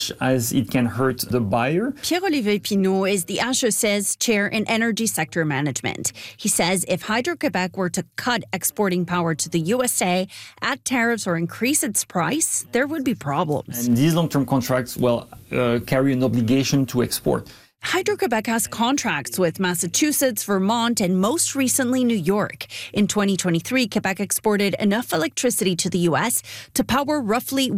as it can hurt the buyer. Pierre-Olivier Pinault is the HEC's chair in energy sector management. He says if Hydro-Quebec were to cut exporting power to the USA, add tariffs or increase its price, there would be problems. And these long-term contracts carry an obligation to export. Hydro-Quebec has contracts with Massachusetts, Vermont, and most recently New York. In 2023, Quebec exported enough electricity to the U.S. to power roughly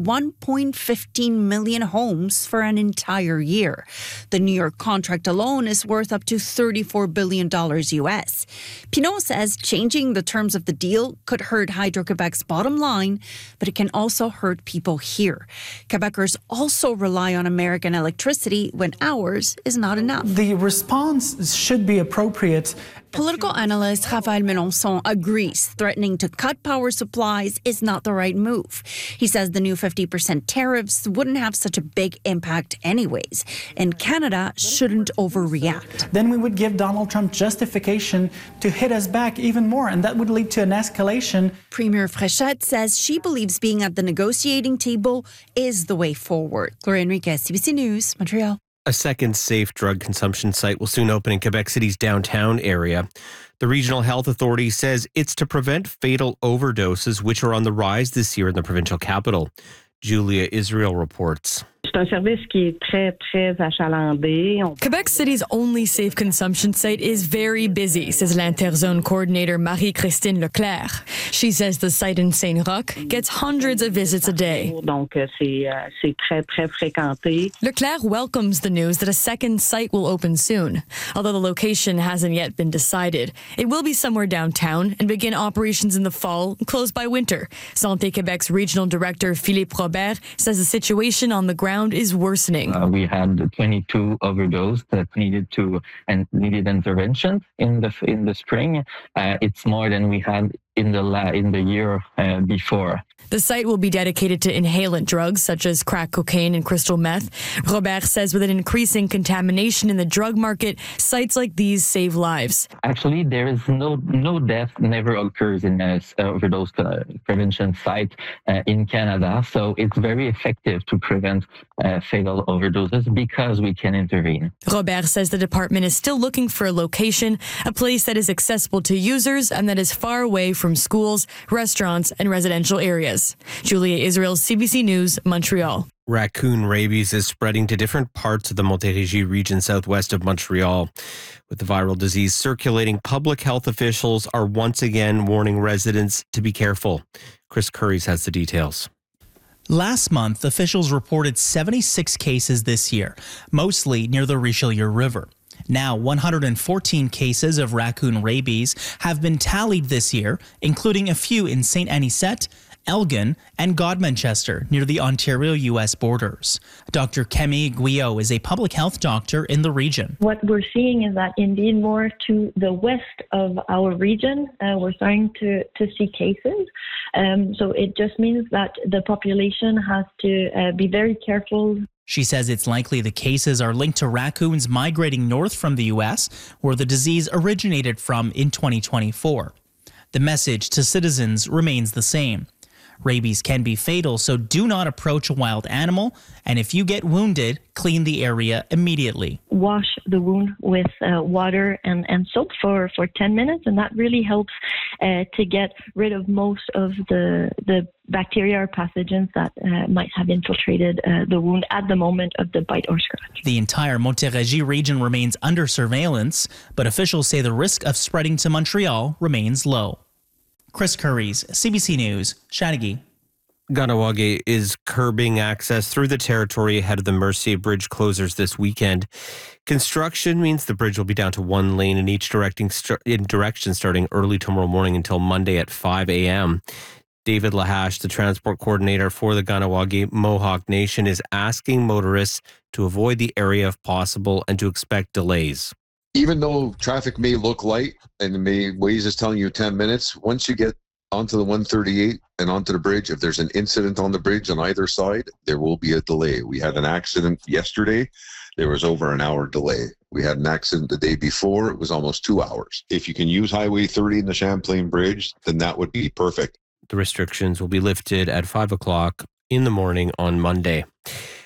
1.15 million homes for an entire year. The New York contract alone is worth up to $34 billion U.S. Pinault says changing the terms of the deal could hurt Hydro-Quebec's bottom line, but it can also hurt people here. Quebecers also rely on American electricity when ours is not enough. The response should be appropriate. Political analyst Raphaël Melançon agrees threatening to cut power supplies is not the right move. He says the new 50% tariffs wouldn't have such a big impact anyways, and Canada shouldn't overreact. Then we would give Donald Trump justification to hit us back even more, and that would lead to an escalation. Premier Fréchette says she believes being at the negotiating table is the way forward. Gloria Enriquez, CBC News, Montreal. A second safe drug consumption site will soon open in Quebec City's downtown area. The Regional Health Authority says it's to prevent fatal overdoses, which are on the rise this year in the provincial capital. Julia Israel reports. C'est un service qui est très, très achalandé. Quebec City's only safe consumption site is very busy, says l'Interzone coordinator Marie-Christine Leclerc. She says the site in Saint-Roch gets hundreds of visits a day. Donc, c'est très, très fréquenté. Leclerc welcomes the news that a second site will open soon. Although the location hasn't yet been decided, it will be somewhere downtown and begin operations in the fall, closed by winter. Santé Quebec's regional director Philippe Robert says the situation on the ground is worsening. We had 22 overdose that needed intervention in the spring. It's more than we had in the year before. The site will be dedicated to inhalant drugs such as crack cocaine and crystal meth. Robert says with an increasing contamination in the drug market, sites like these save lives. Actually, there is no death never occurs in an overdose prevention site in Canada. So it's very effective to prevent fatal overdoses because we can intervene. Robert says the department is still looking for a location, a place that is accessible to users and that is far away from schools, restaurants, and residential areas. Julia Israel, CBC News, Montreal. Raccoon rabies is spreading to different parts of the Montérégie region southwest of Montreal. With the viral disease circulating, public health officials are once again warning residents to be careful. Chris Curries has the details. Last month, officials reported 76 cases this year, mostly near the Richelieu River. Now, 114 cases of raccoon rabies have been tallied this year, including a few in St. Anisette, Elgin, and Godmanchester, near the Ontario-U.S. borders. Dr. Camille Guyot is a public health doctor in the region. What we're seeing is that indeed more to the west of our region, we're starting to see cases. So it just means that the population has to be very careful. She says it's likely the cases are linked to raccoons migrating north from the U.S., where the disease originated from in 2024. The message to citizens remains the same. Rabies can be fatal, so do not approach a wild animal, and if you get wounded, clean the area immediately. Wash the wound with water and soap for 10 minutes, and that really helps to get rid of most of the bacteria or pathogens that might have infiltrated the wound at the moment of the bite or scratch. The entire Montérégie region remains under surveillance, but officials say the risk of spreading to Montreal remains low. Chris Curries, CBC News, Chateauguay. Kahnawake is curbing access through the territory ahead of the Mercier Bridge closures this weekend. Construction means the bridge will be down to one lane in each direction starting early tomorrow morning until Monday at 5 a.m. David Lahash, the transport coordinator for the Kahnawake Mohawk Nation, is asking motorists to avoid the area if possible and to expect delays. Even though traffic may look light and Waze is telling you 10 minutes, once you get onto the 138 and onto the bridge, if there's an incident on the bridge on either side, there will be a delay. We had an accident yesterday. There was over an hour delay. We had an accident the day before. It was almost 2 hours. If you can use Highway 30 in the Champlain Bridge, then that would be perfect. The restrictions will be lifted at 5 o'clock in the morning on Monday.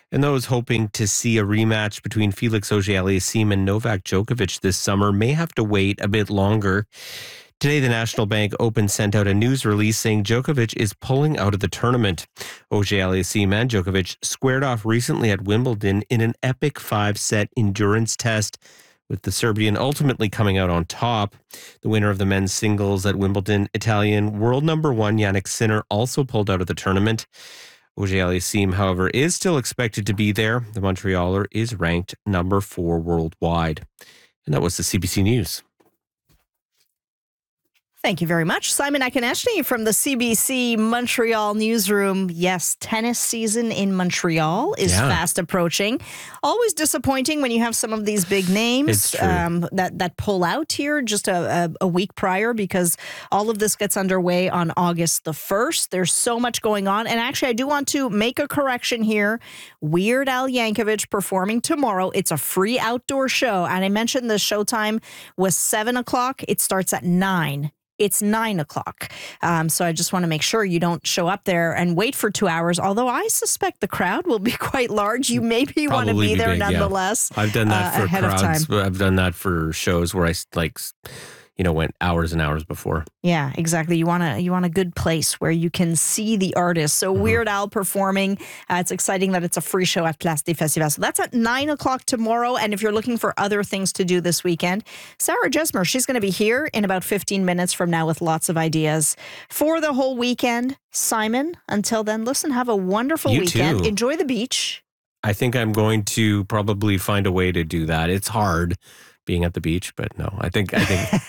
And those hoping to see a rematch between Felix Auger-Aliassime and Novak Djokovic this summer may have to wait a bit longer. Today, the National Bank Open sent out a news release saying Djokovic is pulling out of the tournament. Auger-Aliassime and Djokovic squared off recently at Wimbledon in an epic 5-set endurance test, with the Serbian ultimately coming out on top. The winner of the men's singles at Wimbledon, Italian world number 1 Jannik Sinner, also pulled out of the tournament. Auger-Aliassime, however, is still expected to be there. The Montrealer is ranked number 4 worldwide. And that was the CBC News. Thank you very much. Simon Akinashny from the CBC Montreal newsroom. Yes, tennis season in Montreal is fast approaching. Always disappointing when you have some of these big names that pull out here just a week prior, because all of this gets underway on August the 1st. There's so much going on. And actually, I do want to make a correction here. Weird Al Yankovic performing tomorrow. It's a free outdoor show. And I mentioned the showtime was 7 o'clock. It starts at 9. It's 9 o'clock. So I just want to make sure you don't show up there and wait for 2 hours, although I suspect the crowd will be quite large. You maybe want to be there big, nonetheless. Yeah. I've done that for crowds. I've done that for shows where I went hours and hours before. Yeah, exactly. You want a good place where you can see the artist. So Weird Al performing. It's exciting that it's a free show at Place des Festivals. So that's at 9 o'clock tomorrow. And if you're looking for other things to do this weekend, Sarah Jesmer, she's going to be here in about 15 minutes from now with lots of ideas for the whole weekend. Simon, until then, listen, have a wonderful weekend. Too. Enjoy the beach. I think I'm going to probably find a way to do that. It's hard being at the beach, but no, I think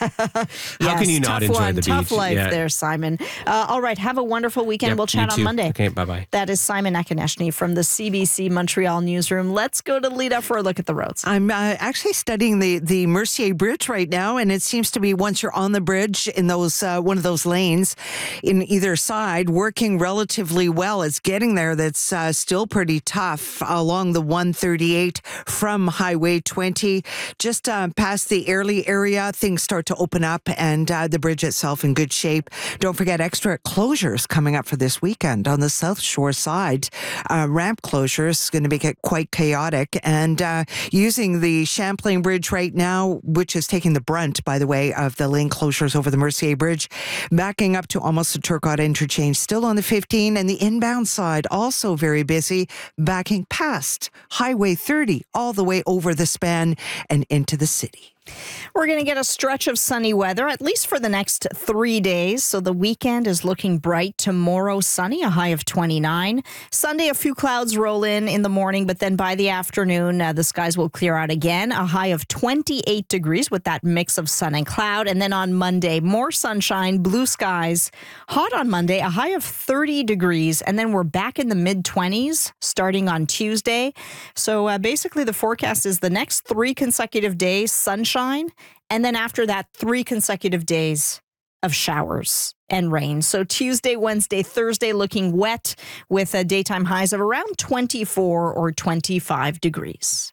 how can you not enjoy the beach? Tough life there, Simon. All right, have a wonderful weekend. We'll chat on Monday. Okay, bye-bye. That is Simon Akinashny from the CBC Montreal newsroom. Let's go to Lita for a look at the roads. I'm actually studying the Mercier Bridge right now, and it seems to be once you're on the bridge in those one of those lanes in either side, working relatively well. It's getting there that's still pretty tough along the 138 from Highway 20. Just past the Airlie area, things start to open up, and the bridge itself in good shape. Don't forget extra closures coming up for this weekend on the South Shore side. Ramp closures going to make it quite chaotic, and using the Champlain Bridge right now, which is taking the brunt, by the way, of the lane closures over the Mercier Bridge, backing up to almost the Turcotte interchange, still on the 15, and the inbound side also very busy, backing past Highway 30 all the way over the span and into the city. We're going to get a stretch of sunny weather, at least for the next 3 days. So the weekend is looking bright. Tomorrow, sunny, a high of 29. Sunday, a few clouds roll in the morning, but then by the afternoon, the skies will clear out again. A high of 28 degrees with that mix of sun and cloud. And then on Monday, more sunshine, blue skies. Hot on Monday, a high of 30 degrees. And then we're back in the mid-20s starting on Tuesday. So basically, the forecast is the next 3 consecutive days, sunshine. And then after that, 3 consecutive days of showers and rain. So Tuesday, Wednesday, Thursday looking wet with daytime highs of around 24 or 25 degrees.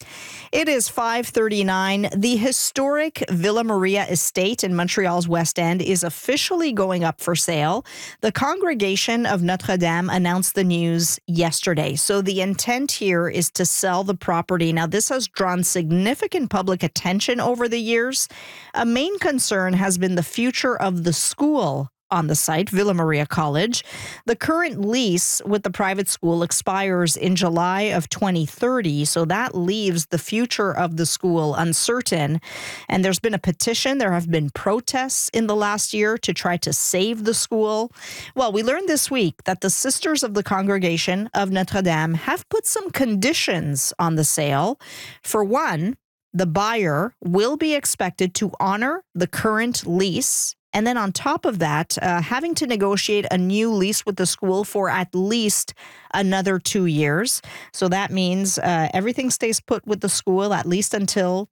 It is 5:39. The historic Villa Maria estate in Montreal's West End is officially going up for sale. The Congregation of Notre Dame announced the news yesterday. So the intent here is to sell the property. Now, this has drawn significant public attention over the years. A main concern has been the future of the school on the site, Villa Maria College. The current lease with the private school expires in July of 2030, so that leaves the future of the school uncertain. And there's been a petition. There have been protests in the last year to try to save the school. Well, we learned this week that the Sisters of the Congregation of Notre Dame have put some conditions on the sale. For one, the buyer will be expected to honor the current lease. And then on top of that, having to negotiate a new lease with the school for at least another 2 years. So that means everything stays put with the school at least until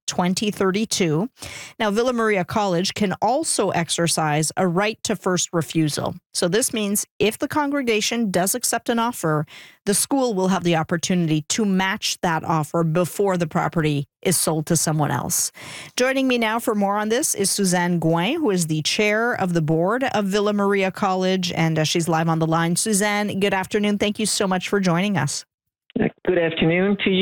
2032. Now, Villa Maria College can also exercise a right to first refusal. So this means if the congregation does accept an offer, the school will have the opportunity to match that offer before the property is sold to someone else. Joining me now for more on this is Suzanne Gouin, who is the chair of the board of Villa Maria College, and she's live on the line. Suzanne, good afternoon. Thank you so much for joining us. Good afternoon to you.